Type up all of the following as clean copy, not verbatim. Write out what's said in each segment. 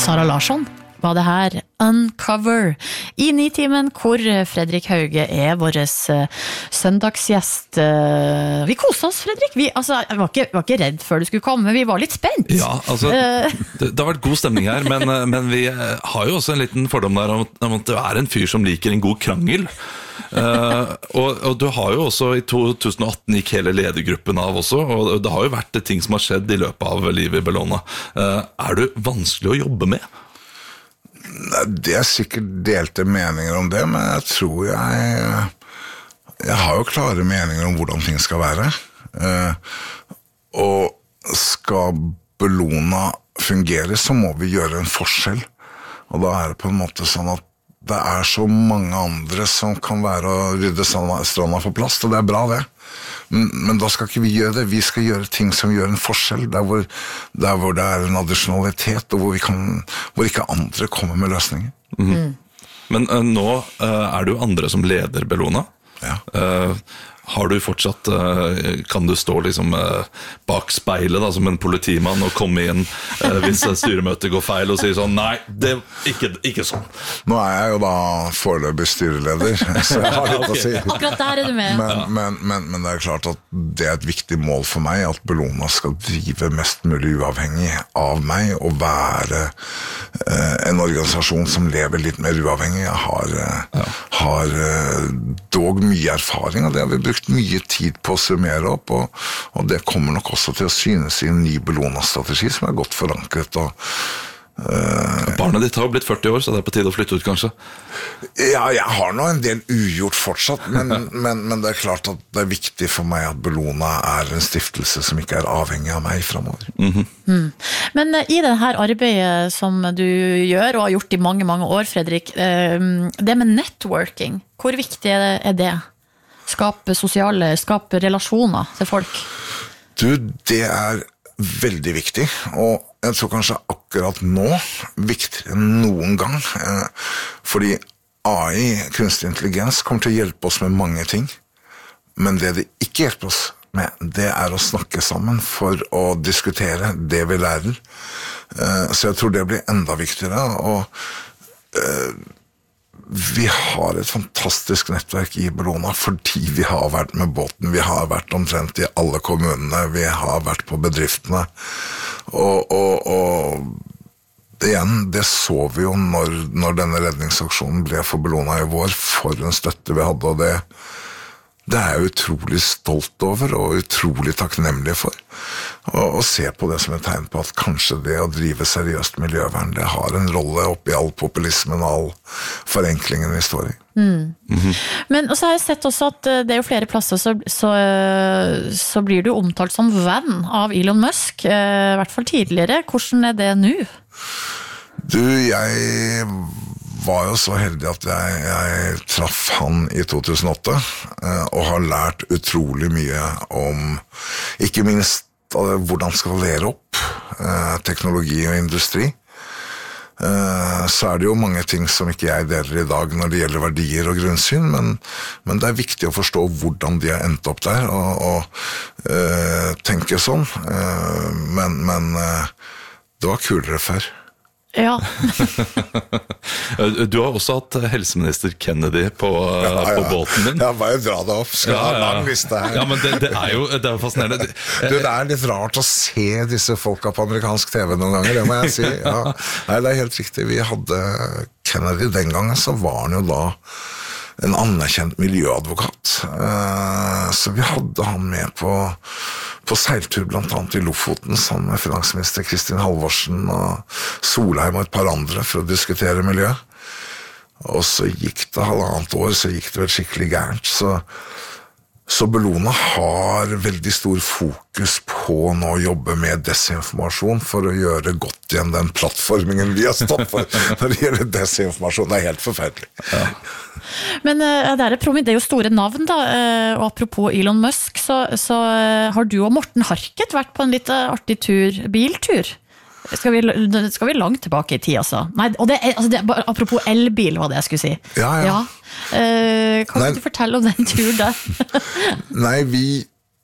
Sara Larsson var det her Uncover I Nitimen, hvor Fredrik Hauge vår søndagsgjest. Vi koset oss, Fredrik. Jeg var ikke redd før du skulle komme, vi var litt spent. Ja, altså, det har vært god stemning her, men vi har jo også en liten fordom der om at du en fyr som liker en god krangel. Og du har jo også I 2018 gikk hele ledergruppen av også, og det har jo vært ting som har skjedd I løpet av livet I Bellona. Du vanskelig å jobbe med? Det sikkert delte meninger om det, men jeg tror jeg har jo klare meninger om hvordan ting skal være. Og skal Bellona fungere, så må vi gjøre en forskjell. Og da det på en måte sånn at det så mange andre som kan være å rydde stranda for plast, og det bra det. Men da skal ikke vi gjøre det. Vi skal gjøre ting som gjør en forskjell, der hvor det en addisjonalitet, og hvor ikke andre kommer med løsninger. Men nå det jo andre som leder Bellona. Ja. Har du fortsatt, kan du stå liksom bak speilet da, som en politimann og komme inn hvis styremøtet går feil og sier sånn, nei, det ikke sånn. Nå jeg jo da foreløpig styreleder, så jeg har litt å si. Akkurat der du med. Men det klart at det et viktig mål for meg, at Bellona skal drive mest mulig uavhengig av meg, og være en organisasjon som lever litt mer uavhengig. Jeg har dog mye erfaring, og det har vi brukt mye tid på å summere opp, og det kommer nok også til å synes I en ny Bellona-strategi som godt forankret. Barnet ditt har jo blitt 40 år, så det på tide å flytte ut kanskje? Ja, jeg har nå en del ugjort fortsatt, men det klart at det viktig for meg at Bellona en stiftelse som ikke avhengig av meg fremover. Men I det her arbeidet som du gjør og har gjort I mange, mange år, Fredrik, det med networking, hvor viktig det? Skape relasjoner til folk? Du, det veldig viktig, og jeg tror kanskje akkurat nå viktigere enn noen gang, fordi AI, kunstig intelligens, kommer til å hjelpe oss med mange ting, men det ikke hjelper oss med, det å snakke sammen for å diskutere det vi lærer. Så jeg tror det blir enda viktigere, og vi har et fantastisk nettverk I Bellona fordi vi har vært med båten, vi har vært omtrent I alle kommunene, vi har vært på bedriftene, og igjen, det så vi jo når denne redningsaksjonen ble for Bellona I vår, for en støtte vi hadde, og det jeg utrolig stolt over og utrolig takknemlig for å se på det som et tegn på at kanskje det å drive seriøst miljøvern det har en rolle oppi all populismen og all forenklingen vi står I. Men og så har jeg sett også at det jo flere plasser så blir du omtalt som venn av Elon Musk, I hvert fall tidligere. Hvordan det nå? Du, jeg var jo så heldig at jeg traff han I 2008 og har lært utrolig mye om ikke minst hvordan skalere opp teknologi og industri. Så det jo mange ting som ikke jeg deler I dag når det gjelder verdier og grunnsyn, men det viktig å forstå hvordan de har endt opp der og tenke sånn, men det var kulere før. Ja. Du har også hatt helseminister Kennedy på båten din. Ja, bare dra det opp. Skal ha lang liste her. Ja, men det jo fascinerende. Du, det litt rart å se disse folka på amerikansk TV noen ganger, det må jeg si. Ja. Nei, det helt riktig. Vi hadde Kennedy den gangen, så var han jo da en anerkjent miljøadvokat. Så vi hadde han med på seiltur blant annet I Lofoten sammen med finansminister Kristin Halvorsen og Solheim og et par andre for å diskutere miljø. Og så gikk det 1,5 år, så gikk det vel skikkelig gærent. Så Bellona har veldig stor fokus på nå å jobbe med desinformasjon for å gjøre godt igjen den plattformingen vi har stått for når det gjelder desinformasjon. Det helt forferdelig. Ja. Men det jo store navn da, og apropos Elon Musk, så har du og Morten Harket vært på en litt artig biltur. Skal vi langt tilbake I tid, altså? Nei, og apropos elbil var det jeg skulle si. Ja. Kan du fortelle om den turen der? Nei, vi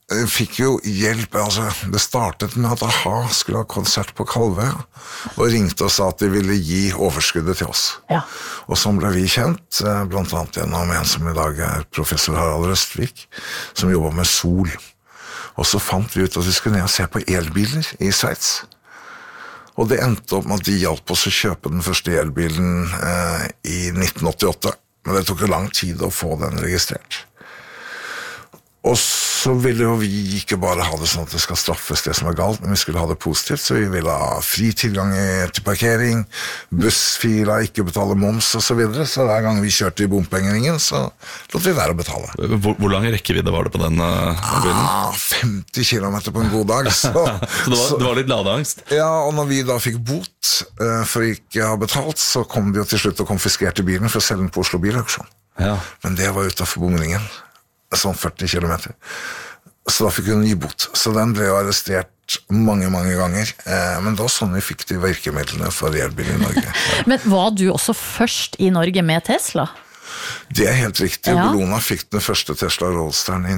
fikk jo hjelp, altså det startet med at AHA skulle ha konsert på Kalvøy, og ringte og sa at de ville gi overskuddet til oss. Ja. Og så ble vi kjent, blant annet gjennom en som i dag professor Harald Røstvik, som jobber med sol. Og så fant vi ut at vi skulle ned og se på elbiler i Sveits. Og det endte opp med at de hjalp oss å kjøpe den første elbilen i 1988, men det tok jo lang tid å få den registrert. Og så ville jo vi ikke bare ha det sånn at det skal straffes det som galt, men vi skulle ha det positivt, så vi ville ha fri tilgang til parkering, bussfila, ikke betale moms og så videre, så hver gang vi kjørte i bompengeringen, så lot vi være å betale. Hvor lang rekkevidde var det på den bilen? 50 kilometer på en god dag. Så det var litt ladeangst? Ja, og når vi da fikk bot for ikke å ha betalt, så kom de jo til slutt og konfiskerte bilen for å selge den på Oslo Bilauksjon. Ja. Men det var utenfor bomringen. Sånn 40 kilometer. Så da fikk hun en ny bot. Så den ble jo arrestert mange ganger. Men da sånn vi fikk de virkemidlene for elbil i Norge. Men var du også først i Norge med Tesla? Det helt riktig. Ja. Bellona fikk den første Tesla Roadsteren i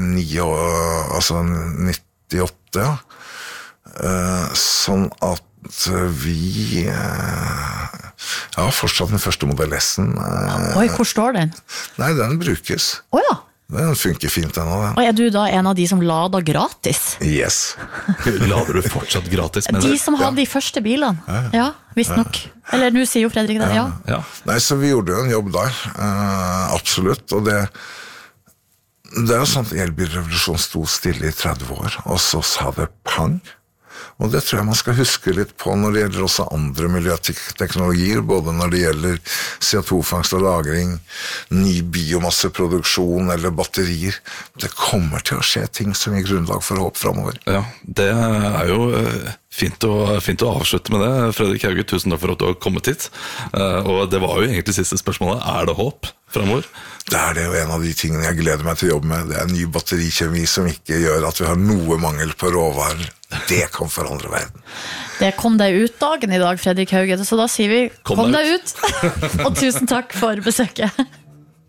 98, ja. Sånn at vi fortsatt den første Model S-en. Oi, hvor står den? Nei, den brukes. Åja. Den funker fint ennå, den. Og du da en av de som lader gratis? Yes. Lader du fortsatt gratis med det? De som hadde de første bilene. Ja, visst nok. Eller nå sier jo Fredrik det, ja. Ja. Nei, så vi gjorde jo en jobb der. Absolutt. Og det er jo sånn at elbilrevolusjonen sto stille i 30 år, og så sa det pang. Og det tror jeg man skal huske litt på når det gjelder også andre miljøteknologier, både når det gjelder CO2-fangst og lagring, ny biomasseproduksjon eller batterier. Det kommer til å skje ting som gir grunnlag for håp fremover. Ja, det er jo fint å avslutte med det. Fredrik Hauge, tusen takk for at du har kommet hit. Og det var jo egentlig siste spørsmålet. Er det håp fremover? Det er jo en av de tingene jeg gleder meg til å jobbe med. Det er ny batterikjemi som ikke gjør at vi har noe mangel på råvarer. Det kan forandre verden. Det kom deg ut dagen i dag, Fredrik Hauge, så da sier vi kom deg ut. Og tusen takk for besøket.